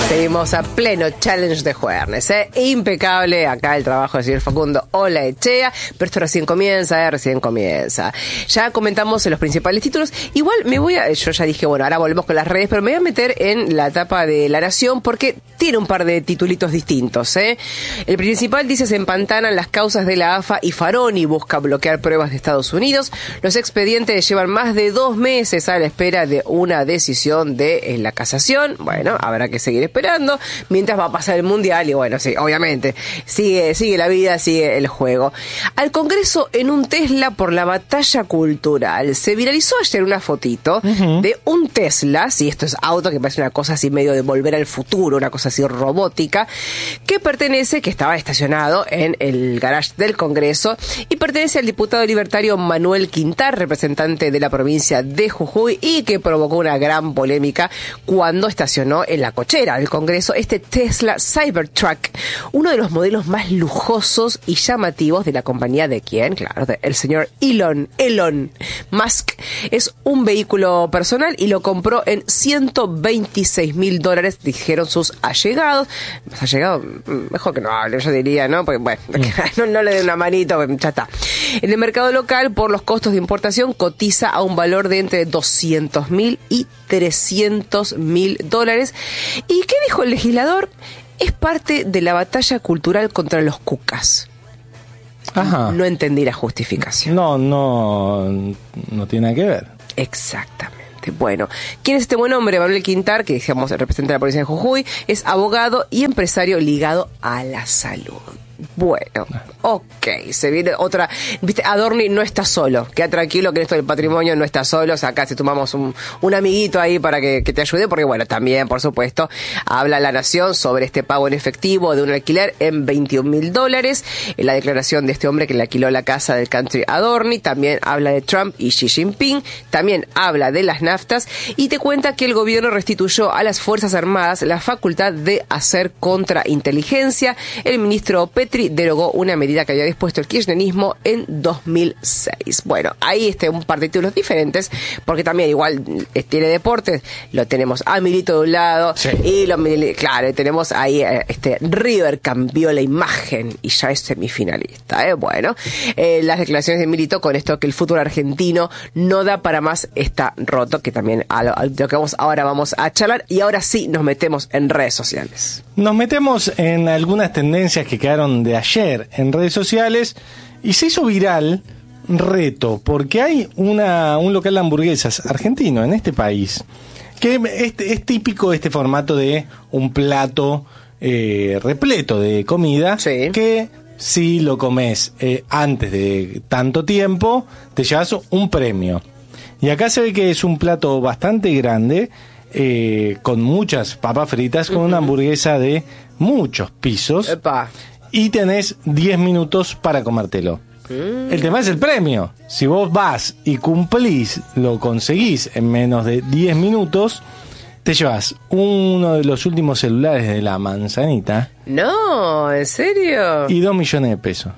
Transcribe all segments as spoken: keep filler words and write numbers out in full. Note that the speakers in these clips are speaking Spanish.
Seguimos a pleno challenge de jueves, ¿eh? Impecable acá el trabajo del señor Facundo Olaechea, pero esto recién comienza, ¿eh? Recién comienza. Ya comentamos en los principales títulos. Igual me voy a, yo ya dije, bueno, ahora volvemos con las redes, pero me voy a meter en la etapa de La Nación porque tiene un par de titulitos distintos, ¿eh? El principal dice: se empantanan las causas de la A F A y Faroni busca bloquear pruebas de Estados Unidos. Los expedientes llevan más de dos meses a la espera de una decisión de en la casación. Bueno, habrá que seguir esperando. Esperando, mientras va a pasar el Mundial y bueno, sí, obviamente, sigue, sigue la vida, sigue el juego. Al Congreso en un Tesla por la batalla cultural. Se viralizó ayer una fotito uh-huh. de un Tesla, sí, esto es auto que parece una cosa así medio de volver al futuro, una cosa así robótica, que pertenece, que estaba estacionado en el garage del Congreso y pertenece al diputado libertario Manuel Quintar, representante de la provincia de Jujuy, y que provocó una gran polémica cuando estacionó en la cochera del Congreso este Tesla Cybertruck, uno de los modelos más lujosos y llamativos de la compañía de quién, claro, del señor Elon, Elon Musk. Es un vehículo personal y lo compró en ciento veintiséis mil dólares, dijeron sus allegados. Más allegados, mejor que no hable, yo diría, ¿no? Porque, bueno, no, no le den una manito, ya está. En el mercado local, por los costos de importación, cotiza a un valor de entre doscientos mil y trescientos mil dólares. ¿Y qué dijo el legislador? Es parte de la batalla cultural contra los cucas. Ajá. No entendí la justificación. No, no, no tiene nada que ver. Exactamente. Bueno, ¿quién es este buen hombre? Manuel Quintar, que digamos representa a la provincia de Jujuy, es abogado y empresario ligado a la salud. Bueno, ok, se viene otra, viste, Adorni no está solo, queda tranquilo que en esto del patrimonio no está solo, o sea, acá si tomamos un, un amiguito ahí para que, que te ayude, porque bueno, también, por supuesto, habla La Nación sobre este pago en efectivo de un alquiler en veintiún mil dólares, en la declaración de este hombre que le alquiló la casa del country Adorni, también habla de Trump y Xi Jinping, también habla de las naftas, y te cuenta que el gobierno restituyó a las Fuerzas Armadas la facultad de hacer contrainteligencia. El ministro Petri derogó una medida que había dispuesto el kirchnerismo en dos mil seis. Bueno, ahí este un par de títulos diferentes, porque también igual eh, tiene deportes, lo tenemos a Milito de un lado, sí. y lo claro, tenemos ahí eh, este River cambió la imagen y ya es semifinalista, ¿eh? Bueno, eh, las declaraciones de Milito con esto que el fútbol argentino no da para más, está roto, que también a lo, a lo que vamos ahora vamos a charlar, y ahora sí nos metemos en redes sociales. Nos metemos en algunas tendencias que quedaron de ayer en redes sociales y se hizo viral reto porque hay una un local de hamburguesas argentino en este país que es, es típico este formato de un plato eh, repleto de comida, sí. que si lo comes eh, antes de tanto tiempo te llevas un premio, y acá se ve que es un plato bastante grande eh, con muchas papas fritas, con uh-huh. una hamburguesa de muchos pisos. Epa. Y tenés diez minutos para comértelo. Mm. El tema es el premio. Si vos vas y cumplís, lo conseguís en menos de diez minutos, te llevas uno de los últimos celulares de la manzanita. No, ¿en serio? Y dos millones de pesos.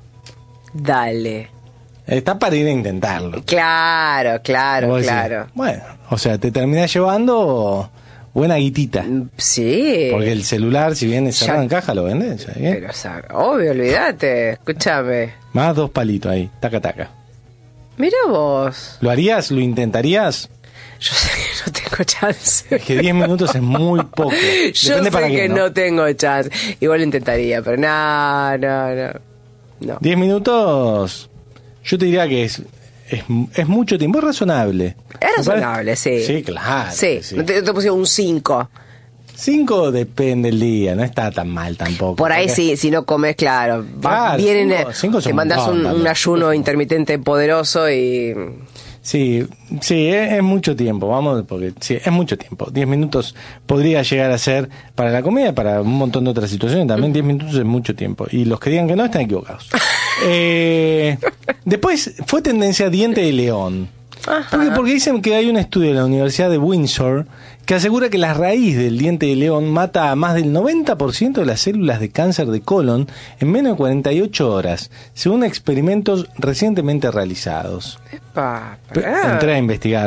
Dale. Está para ir a intentarlo. Claro, claro, claro. Decís, bueno, o sea, te terminás llevando buena guitita. Sí. Porque el celular, si viene cerrado en caja, lo vendes. ¿Sabes qué? Pero, o sea, obvio, olvídate. Escúchame. Más dos palitos ahí, taca, taca. Mira vos. ¿Lo harías? ¿Lo intentarías? Yo sé que no tengo chance. Es que diez minutos es muy poco. Depende Yo sé para que qué, ¿no? no tengo chance. Igual lo intentaría, pero no, no, no. no. diez minutos, yo te diría que es... Es, es mucho tiempo, es razonable. Es razonable, sí. Sí, claro. Sí, sí. No te, te pusieron un cinco. cinco depende del día, no está tan mal tampoco. Por ahí sí, si no comes, claro. Claro, vienen, cinco, cinco te mandas un, un ayuno intermitente poderoso y... Sí, sí, es, es mucho tiempo, vamos, porque sí, es mucho tiempo. diez minutos podría llegar a ser para la comida, para un montón de otras situaciones, también diez minutos es mucho tiempo. Y los que digan que no están equivocados. eh, después fue tendencia diente de león. Porque, porque dicen que hay un estudio de la Universidad de Windsor que asegura que la raíz del diente de león mata a más del noventa por ciento de las células de cáncer de colon en menos de cuarenta y ocho horas, según experimentos recientemente realizados. Epa, Entré a investigar.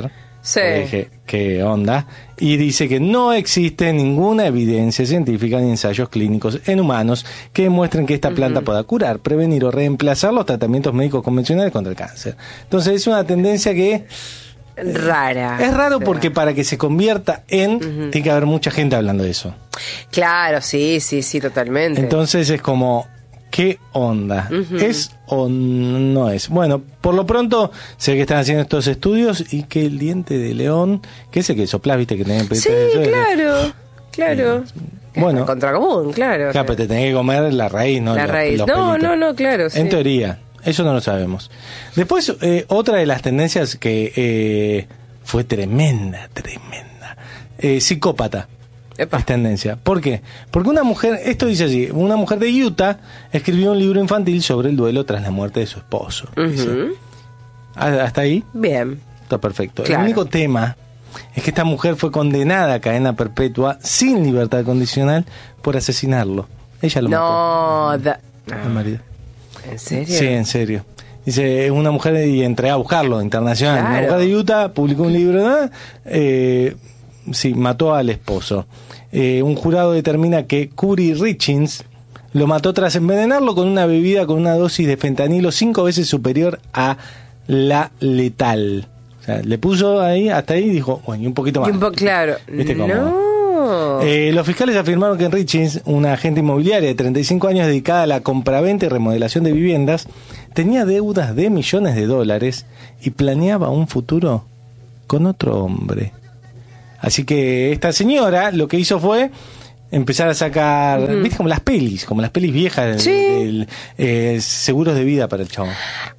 Sí. Le dije, ¿qué onda? Y dice que no existe ninguna evidencia científica ni ensayos clínicos en humanos que demuestren que esta planta uh-huh. pueda curar, prevenir o reemplazar los tratamientos médicos convencionales contra el cáncer. Entonces es una tendencia que... Rara. Es raro porque para que se convierta en, uh-huh. tiene que haber mucha gente hablando de eso. Claro, sí, sí, sí, totalmente. Entonces es como... ¿Qué onda? Uh-huh. ¿Es o no es? Bueno, por lo pronto sé que están haciendo estos estudios y que el diente de león, que es el que soplás, viste que tenés... Sí, claro, claro. Y, bueno. Contra común, claro. Claro, pero te tenés que comer la raíz, ¿no? La los, raíz. los no, pelitos. no, no, claro. Sí. En teoría, eso no lo sabemos. Después, eh, otra de las tendencias que eh, fue tremenda, tremenda. Eh, psicópata. Epa. Es tendencia. ¿Por qué? Porque una mujer, esto dice así, una mujer de Utah escribió un libro infantil sobre el duelo tras la muerte de su esposo. Uh-huh. Dice. ¿Hasta ahí? Bien. Está perfecto. Claro. El único tema es que esta mujer fue condenada a cadena perpetua sin libertad condicional por asesinarlo. Ella lo no, mató. Da... El marido. ¿En serio? Sí, en serio. Dice, una mujer, y entré a buscarlo, internacional. Claro. Una mujer de Utah publicó un libro, ¿no? Eh, sí, mató al esposo. Eh, un jurado determina que Curry Richins lo mató tras envenenarlo con una bebida con una dosis de fentanilo cinco veces superior a la letal. O sea, le puso ahí, hasta ahí, y dijo, bueno, y un poquito más. Y un po- claro. ¿Viste cómo? No. Eh, los fiscales afirmaron que Richins, una agente inmobiliaria de treinta y cinco años dedicada a la compraventa y remodelación de viviendas, tenía deudas de millones de dólares y planeaba un futuro con otro hombre. Así que esta señora lo que hizo fue empezar a sacar, uh-huh. ¿viste? Como las pelis, como las pelis viejas, sí. del, del, eh, seguros de vida para el chabón.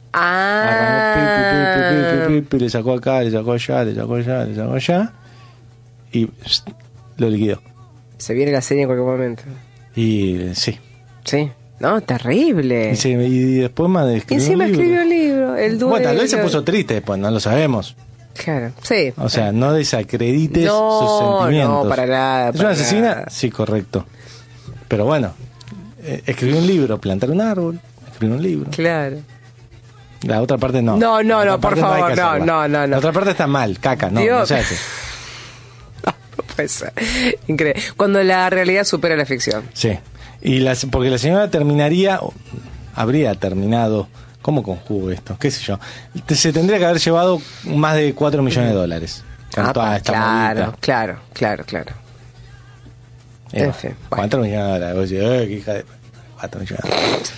Ah. Arrancó, pi, pi, pi, pi, pi, pi, le sacó acá, le sacó allá, le sacó allá, le sacó allá y pst, lo liquidó. Se viene la serie en cualquier momento. Y sí. Sí. No, terrible. Y, se, y después más de escribir encima un libro. escribió un libro, el duelo. Bueno, tal vez se puso triste después, no lo sabemos. Claro, sí. O sea, no desacredites no, sus sentimientos. No, para nada. ¿Es para una asesina? nada. Sí, correcto. Pero bueno, eh, escribió un libro, plantar un árbol, escribió un libro. Claro. La otra parte no. No, no, no, por no favor, no, no, no, no. La otra parte está mal, caca, no, Dios. no se hace. No, no puede ser. Increíble. Cuando la realidad supera la ficción. Sí. Y las, porque la señora terminaría, habría terminado, ¿cómo conjugo esto? ¿Qué sé yo? Se tendría que haber llevado más de cuatro millones de dólares. Con Ah, toda esta claro, movida. claro, claro, claro. Eh, En fin, bueno. cuatro millones de dólares. Vos decís, eh, qué hija de... cuatro millones de dólares.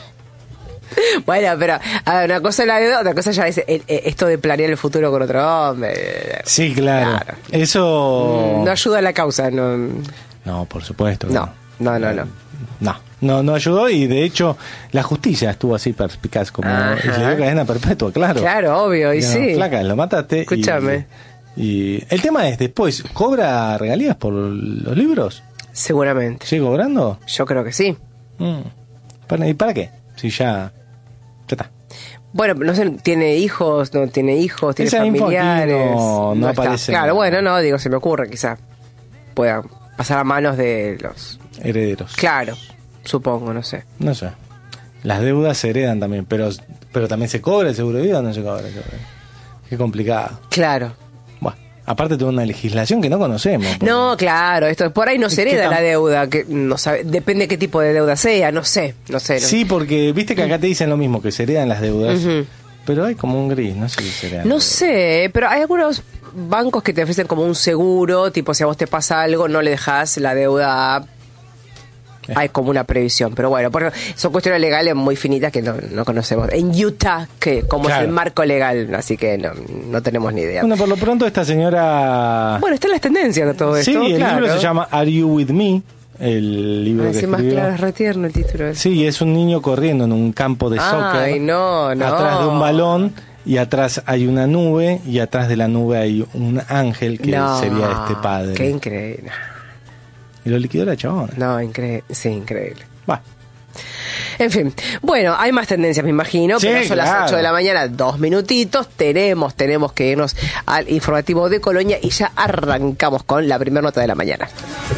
Bueno, pero a ver, una cosa es la deuda, otra cosa ya es el- el- esto de planear el futuro con otro hombre. Sí, claro. Claro. Eso... Mm, No ayuda a la causa, no. No, por supuesto. que No, no, no, no. No, no, no ayudó y de hecho la justicia estuvo así perspicaz como Ajá. y le dio cadena perpetua, claro. Claro, obvio, y Digo, sí. Flaca, lo mataste. y- Escúchame. Y, el tema es después, ¿cobra regalías por los libros? Seguramente. ¿Sigue cobrando? Yo creo que sí. Mm. ¿Para- ¿Y para qué? Si ya... Ya está. Bueno, no sé, tiene hijos, no tiene hijos, tiene Esa info aquí familiares. no- no está. aparece Claro, nada. bueno, no, digo, se me ocurre, quizá pueda pasar a manos de los... Herederos. Claro, supongo, no sé. No sé. Las deudas se heredan también, pero pero también se cobra el seguro de vida o no se cobra el seguro de vida. Qué complicado. Claro. Bueno, aparte tuvo una legislación que no conocemos. porque- No, claro, esto por ahí no se Es que hereda tam- la deuda, que no sabe, depende qué tipo de deuda sea, no sé, no sé. no- Sí, porque viste que acá te dicen lo mismo, que se heredan las deudas, Ujú. pero hay como un gris, no sé si se heredan. No las sé, pero hay algunos bancos que te ofrecen como un seguro, tipo si a vos te pasa algo, no le dejás la deuda a... Eh. Hay como una previsión, pero bueno, porque son cuestiones legales muy finitas que no, no conocemos. En Utah, que como Claro. es el marco legal, así que no, no tenemos ni idea. Bueno, por lo pronto esta señora... Bueno, está en las tendencias de todo sí, esto. el claro. libro se llama Are You With Me, el libro Así que más escribió. claro, es retierno el título. Sí, es un niño corriendo en un campo de soccer. Ay, no, no. Atrás de un balón y atrás hay una nube y atrás de la nube hay un ángel que No, sería este padre. Qué increíble. Y lo liquidó la chabona. No, increíble. Sí, increíble. Va. En fin, bueno, hay más tendencias, me imagino, Sí, pero son claro. las ocho de la mañana, dos minutitos, tenemos, tenemos que irnos al informativo de Colonia y ya arrancamos con la primera nota de la mañana.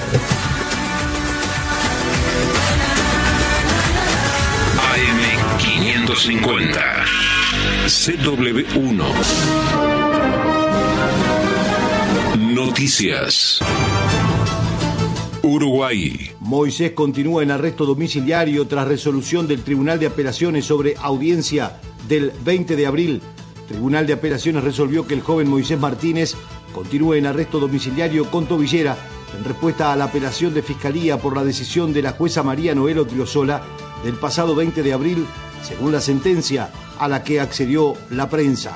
A M quinientos cincuenta C W uno Noticias. Uruguay. Moisés continúa en arresto domiciliario tras resolución del Tribunal de Apelaciones sobre audiencia del veinte de abril. El Tribunal de Apelaciones resolvió que el joven Moisés Martínez continúe en arresto domiciliario con tobillera en respuesta a la apelación de Fiscalía por la decisión de la jueza María Noel Odriozola del pasado veinte de abril, según la sentencia a la que accedió la prensa.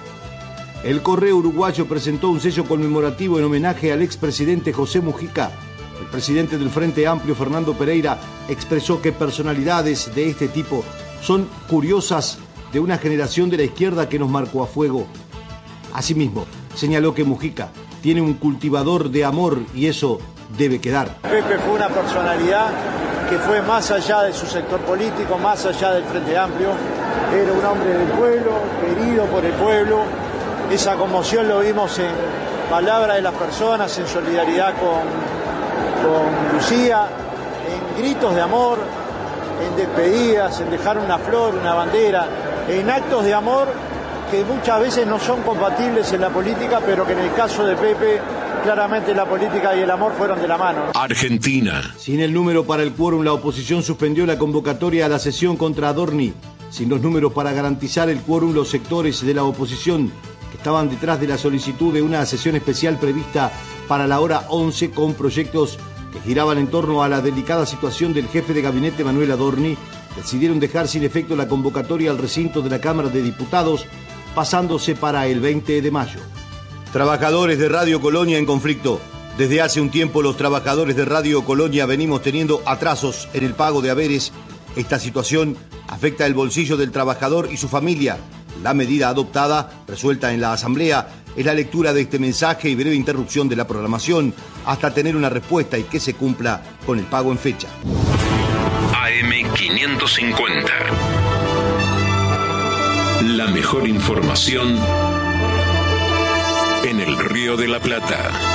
El Correo Uruguayo presentó un sello conmemorativo en homenaje al expresidente José Mujica. El presidente del Frente Amplio, Fernando Pereira, expresó que personalidades de este tipo son curiosas de una generación de la izquierda que nos marcó a fuego. Asimismo, señaló que Mujica tiene un cultivador de amor y eso debe quedar. Pepe fue una personalidad que fue más allá de su sector político, más allá del Frente Amplio. Era un hombre del pueblo, querido por el pueblo. Esa conmoción lo vimos en palabras de las personas, en solidaridad con, con Lucía, en gritos de amor, en despedidas, en dejar una flor, una bandera, en actos de amor que muchas veces no son compatibles en la política, pero que en el caso de Pepe, claramente la política y el amor fueron de la mano. Argentina. Sin el número para el quórum, la oposición suspendió la convocatoria a la sesión contra Adorni. Sin los números para garantizar el quórum, los sectores de la oposición que estaban detrás de la solicitud de una sesión especial prevista para la hora once con proyectos que giraban en torno a la delicada situación del jefe de gabinete Manuel Adorni, decidieron dejar sin efecto la convocatoria al recinto de la Cámara de Diputados, pasándose para el veinte de mayo. Trabajadores de Radio Colonia en conflicto. Desde hace un tiempo los trabajadores de Radio Colonia venimos teniendo atrasos en el pago de haberes. Esta situación afecta el bolsillo del trabajador y su familia. La medida adoptada, resuelta en la Asamblea, es la lectura de este mensaje y breve interrupción de la programación hasta tener una respuesta y que se cumpla con el pago en fecha. A M quinientos cincuenta. La mejor información en el Río de la Plata.